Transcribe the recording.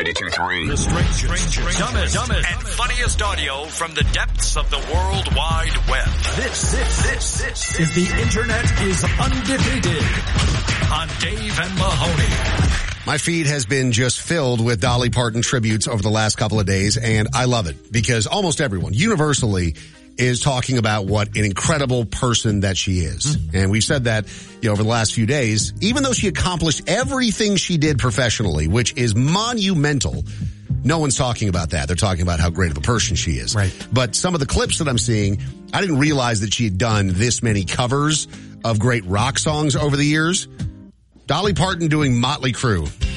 92.3. The strangest, dumbest, and funniest audio from the depths of the World Wide Web. This is The Internet is Undefeated on Dave and Mahoney. My feed has been just filled with Dolly Parton tributes over the last couple of days, and I love it because almost everyone, universally, is talking about what an incredible person that she is. And we've said that, over the last few days, even though she accomplished everything she did professionally, which is monumental, no one's talking about that. They're talking about how great of a person she is. Right. But some of the clips that I'm seeing, I didn't realize that she had done this many covers of great rock songs over the years. Dolly Parton doing Motley Crue.